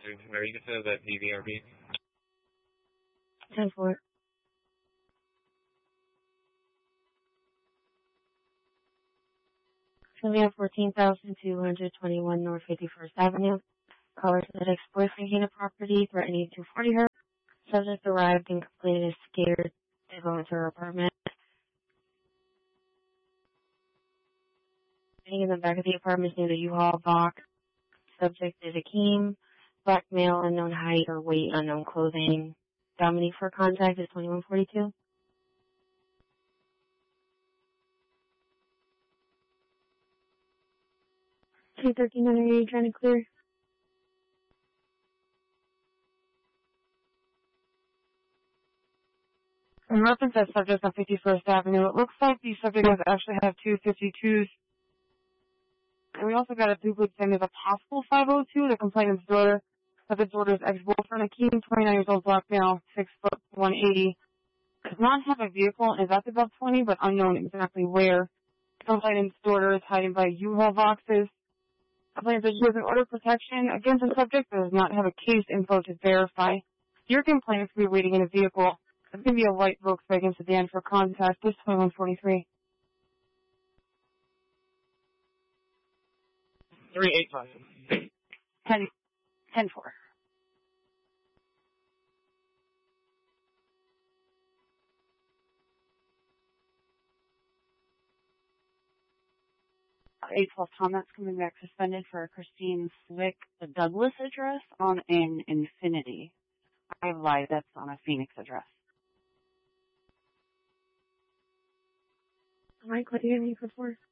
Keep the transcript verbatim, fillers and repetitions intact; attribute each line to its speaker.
Speaker 1: answered. Where you can say that D V R B.
Speaker 2: ten four. So we have fourteen thousand two hundred twenty-one North fifty-first Avenue. Caller said ex-boyfriend gained a property, threatening to forty her. Subject arrived and complained is scared to go into her apartment. Sitting in the back of the apartment near the U-Haul box. Subject is Akeem. Black male, unknown height or weight, unknown clothing. Dominique for contact is twenty-one forty-two. two thirteen hundred, are you trying to clear? In reference to subject on fifty-first Avenue, it looks like the subject does actually have two fifty-twos. And we also got a duplicate saying there's a possible five oh two. The complainant's daughter, that the daughter's ex-boyfriend, Akeem, twenty-nine years old, black male, six foot, one eighty. Does not have a vehicle and is at the above twenty, but unknown exactly where. The complainant's daughter is hiding by U-Haul boxes. Complainant says she has an order of protection against the subject, but does not have a case info to verify. Your complainant will be waiting in a vehicle. It's going to be a white Volkswagen sedan for contact. This twenty-one forty-three.
Speaker 1: three eight five.
Speaker 2: ten, ten four.
Speaker 3: eight twelve Tom, that's coming back suspended for Christine Swick, the Douglas address on an Infinity. I lied, that's on a Phoenix address.
Speaker 2: Mike, what do you need for four?